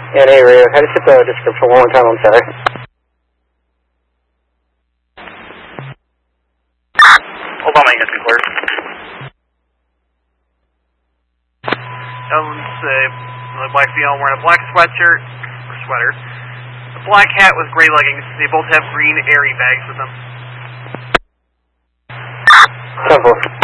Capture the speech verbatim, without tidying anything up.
And hey, Ray, how to set the description one more time, I'm sorry. Hold on, my head's clear. Owns a black female wearing a black sweatshirt, or sweater, a black hat with gray leggings. They both have green airy bags with them. ten four.